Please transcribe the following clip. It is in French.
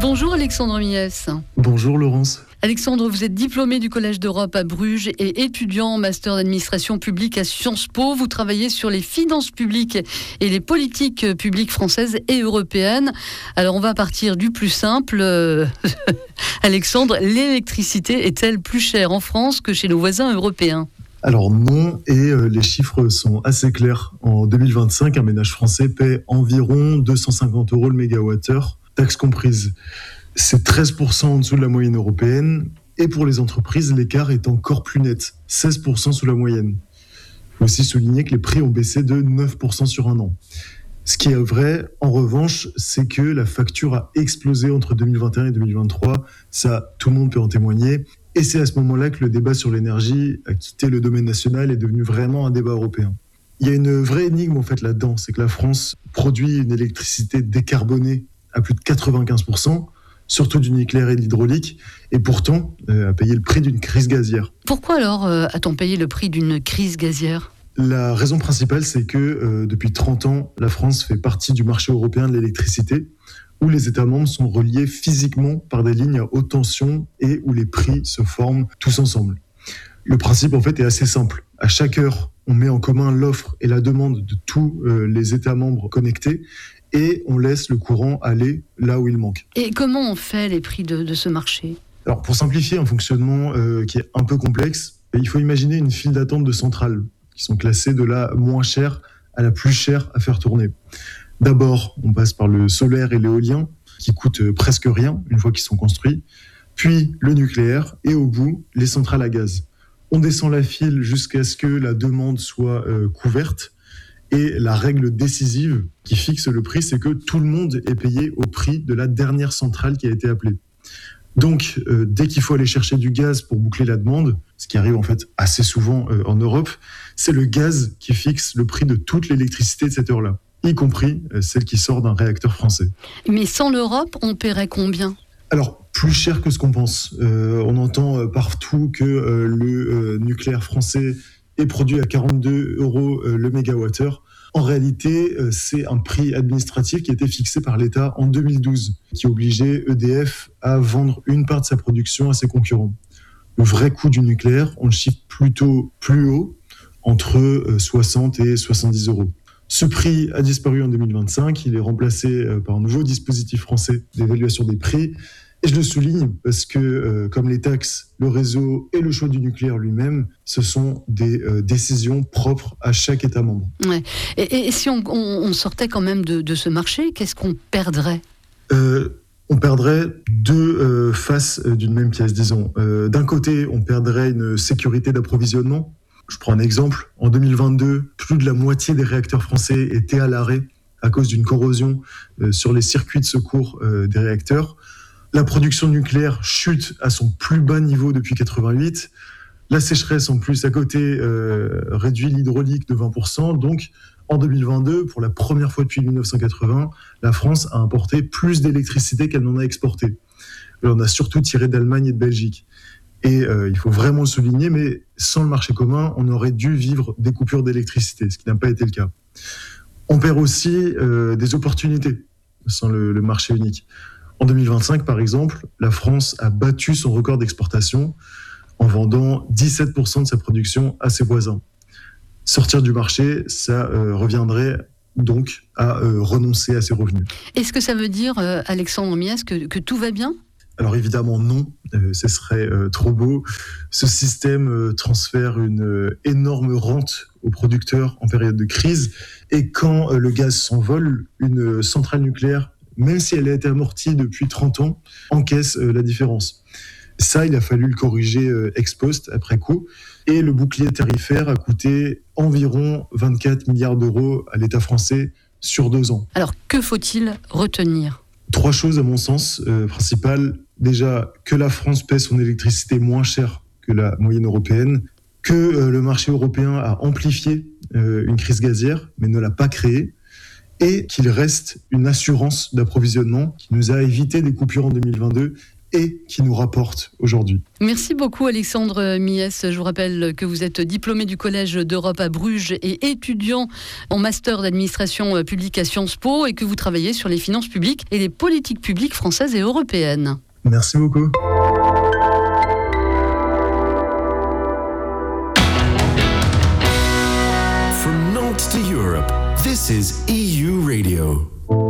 Bonjour Alexandre Mies. Bonjour Laurence. Alexandre, vous êtes diplômé du Collège d'Europe à Bruges et étudiant en master d'administration publique à Sciences Po. Vous travaillez sur les finances publiques et les politiques publiques françaises et européennes. Alors on va partir du plus simple. Alexandre, l'électricité est-elle plus chère en France que chez nos voisins européens ? Alors non, et les chiffres sont assez clairs. En 2025, un ménage français paie environ 250 € le mégawattheure, taxes comprises. C'est 13% en dessous de la moyenne européenne, et pour les entreprises, l'écart est encore plus net, 16% sous la moyenne. Il faut aussi souligner que les prix ont baissé de 9% sur un an. Ce qui est vrai, en revanche, c'est que la facture a explosé entre 2021 et 2023. Ça, tout le monde peut en témoigner. Et c'est à ce moment-là que le débat sur l'énergie a quitté le domaine national et est devenu vraiment un débat européen. Il y a une vraie énigme en fait là-dedans, c'est que la France produit une électricité décarbonée à plus de 95%, surtout du nucléaire et de l'hydraulique, et pourtant a payé le prix d'une crise gazière. Pourquoi alors a-t-on payé le prix d'une crise gazière ? La raison principale, c'est que depuis 30 ans, la France fait partie du marché européen de l'électricité, où les États membres sont reliés physiquement par des lignes à haute tension et où les prix se forment tous ensemble. Le principe, en fait, est assez simple. À chaque heure, on met en commun l'offre et la demande de tous les États membres connectés et on laisse le courant aller là où il manque. Et comment on fait les prix de ce marché ? Alors, pour simplifier un fonctionnement qui est un peu complexe, il faut imaginer une file d'attente de centrales qui sont classées de la moins chère à la plus chère à faire tourner. D'abord, on passe par le solaire et l'éolien, qui coûtent presque rien une fois qu'ils sont construits, puis le nucléaire, et au bout, les centrales à gaz. On descend la file jusqu'à ce que la demande soit couverte, et la règle décisive qui fixe le prix, c'est que tout le monde est payé au prix de la dernière centrale qui a été appelée. Donc, dès qu'il faut aller chercher du gaz pour boucler la demande, ce qui arrive en fait assez souvent en Europe, c'est le gaz qui fixe le prix de toute l'électricité de cette heure-là, y compris celle qui sort d'un réacteur français. Mais sans l'Europe, on paierait combien ? Alors, plus cher que ce qu'on pense. On entend partout que le nucléaire français est produit à 42 € le mégawattheure. En réalité, c'est un prix administratif qui a été fixé par l'État en 2012, qui obligeait EDF à vendre une part de sa production à ses concurrents. Le vrai coût du nucléaire, on le chiffre plutôt plus haut, entre 60 et 70 €. Ce prix a disparu en 2025, il est remplacé par un nouveau dispositif français d'évaluation des prix. Et je le souligne parce que, comme les taxes, le réseau et le choix du nucléaire lui-même, ce sont des décisions propres à chaque État membre. Ouais. Et si on sortait quand même de ce marché, qu'est-ce qu'on perdrait ? On perdrait deux faces d'une même pièce, disons. D'un côté, on perdrait une sécurité d'approvisionnement. Je prends un exemple. En 2022, plus de la moitié des réacteurs français étaient à l'arrêt à cause d'une corrosion sur les circuits de secours des réacteurs. La production nucléaire chute à son plus bas niveau depuis 88. La sécheresse, en plus, à côté, réduit l'hydraulique de 20%. Donc, en 2022, pour la première fois depuis 1980, la France a importé plus d'électricité qu'elle n'en a exporté. On a surtout tiré d'Allemagne et de Belgique. Et il faut vraiment le souligner, mais sans le marché commun, on aurait dû vivre des coupures d'électricité, ce qui n'a pas été le cas. On perd aussi des opportunités sans le marché unique. En 2025, par exemple, la France a battu son record d'exportation en vendant 17% de sa production à ses voisins. Sortir du marché, ça reviendrait donc à renoncer à ses revenus. Est-ce que ça veut dire, Alexandre Mies, que tout va bien ? Alors évidemment non, ce serait trop beau. Ce système transfère une énorme rente aux producteurs en période de crise. Et quand le gaz s'envole, une centrale nucléaire, même si elle a été amortie depuis 30 ans, encaisse la différence. Ça, il a fallu le corriger ex post, après coup. Et le bouclier tarifaire a coûté environ 24 milliards d'euros à l'État français sur 2 ans. Alors, que faut-il retenir ? 3 choses, à mon sens, principales. Déjà, que la France paie son électricité moins cher que la moyenne européenne, que le marché européen a amplifié une crise gazière, mais ne l'a pas créée, et qu'il reste une assurance d'approvisionnement qui nous a évité des coupures en 2022 et qui nous rapporte aujourd'hui. Merci beaucoup Alexandre Mies. Je vous rappelle que vous êtes diplômé du Collège d'Europe à Bruges et étudiant en master d'administration publique à Sciences Po et que vous travaillez sur les finances publiques et les politiques publiques françaises et européennes. Merci beaucoup. From Nantes to Europe, this is EU Radio.